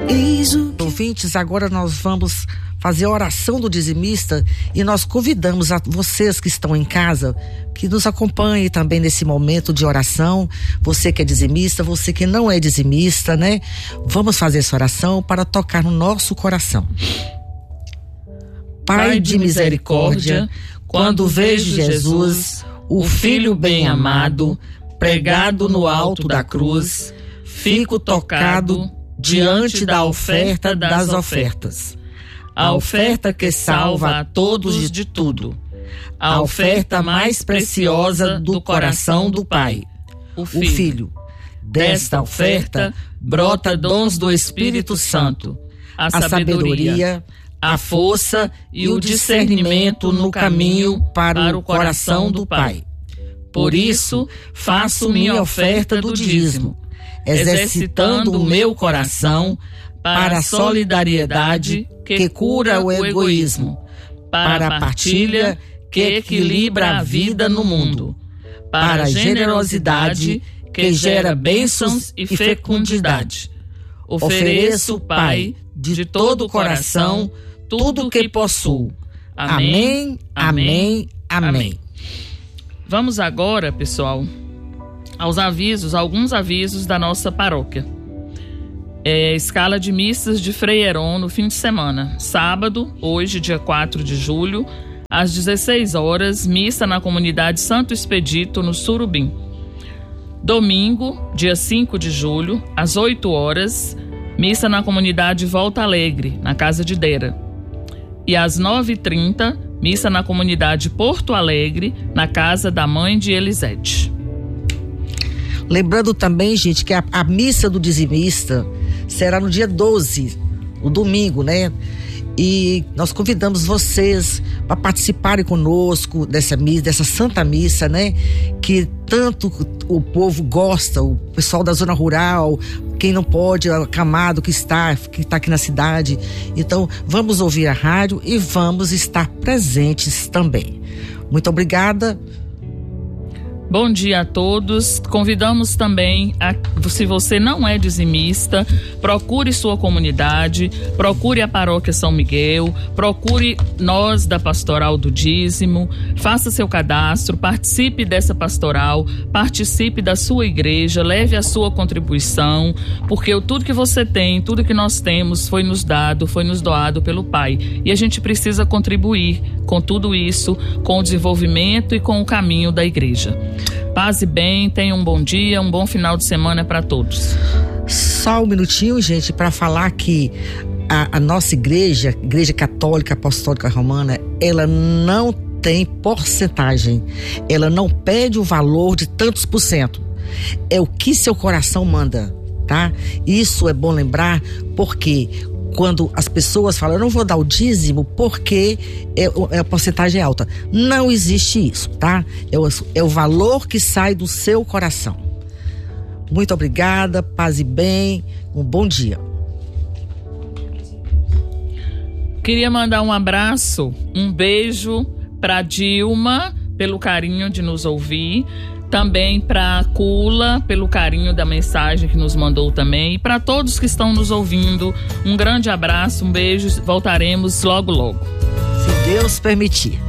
Ouvintes, agora nós vamos fazer a oração do dizimista e nós convidamos a vocês que estão em casa que nos acompanhem também nesse momento de oração. Você que é dizimista, você que não é dizimista, né? Vamos fazer essa oração para tocar no nosso coração. Pai de misericórdia, quando vejo Jesus, o Filho bem-amado, pregado no alto da cruz, fico tocado diante da oferta das ofertas. A oferta que salva a todos de tudo. A oferta mais preciosa do coração do Pai, o Filho. Desta oferta brota dons do Espírito Santo, a sabedoria, a força e o discernimento no caminho para o coração do Pai. Por isso, faço minha oferta do dízimo, exercitando o meu coração para a solidariedade que cura o egoísmo, para a partilha que equilibra a vida no mundo, para a generosidade que gera bênçãos e fecundidade. Ofereço, Pai, de todo o coração, tudo o que possuo. Amém, amém, amém. Vamos agora, pessoal, alguns avisos da nossa paróquia. Escala de missas de Frei Heron no fim de semana. Sábado, hoje, dia 4 de julho, às 16 horas, missa na comunidade Santo Expedito, no Surubim. Domingo, dia 5 de julho, às 8 horas, missa na comunidade Volta Alegre, na Casa de Deira. E às 9h30, missa na comunidade Porto Alegre, na casa da mãe de Elisete. Lembrando também, gente, que a missa do dizimista será no dia 12, o domingo, né? E nós convidamos vocês para participarem conosco dessa Santa Missa, né? Que tanto o povo gosta, o pessoal da zona rural, quem não pode, o acamado que está aqui na cidade. Então, vamos ouvir a rádio e vamos estar presentes também. Muito obrigada. Bom dia a todos. Convidamos também, se você não é dizimista, procure sua comunidade, procure a Paróquia São Miguel, procure nós da Pastoral do Dízimo, faça seu cadastro, participe dessa pastoral, participe da sua igreja, leve a sua contribuição, porque tudo que você tem, tudo que nós temos foi nos doado pelo Pai. E a gente precisa contribuir com tudo isso, com o desenvolvimento e com o caminho da igreja. Paz e bem, tenham um bom dia, um bom final de semana para todos. Só um minutinho, gente, para falar que a nossa Igreja Católica Apostólica Romana, ela não tem porcentagem, ela não pede o valor de tantos por cento, é o que seu coração manda, tá? Isso é bom lembrar, porque quando as pessoas falam, eu não vou dar o dízimo porque a porcentagem é alta. Não existe isso, tá? É o valor que sai do seu coração. Muito obrigada, paz e bem, um bom dia. Queria mandar um abraço, um beijo para Dilma, pelo carinho de nos ouvir. Também para a Cula, pelo carinho da mensagem que nos mandou também. E para todos que estão nos ouvindo, um grande abraço, um beijo. Voltaremos logo, logo. Se Deus permitir.